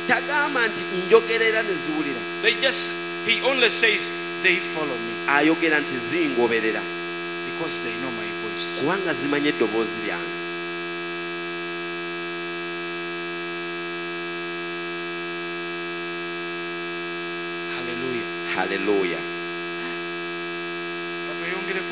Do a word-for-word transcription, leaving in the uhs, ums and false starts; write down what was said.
tagamba nti njogerera ne ziwulira. They just, he only says, they follow me. Ayogera nti zingoberera. Because they know my voice. Kubanga zimanye eddoboozi lyange. Hallelujah. Hallelujah.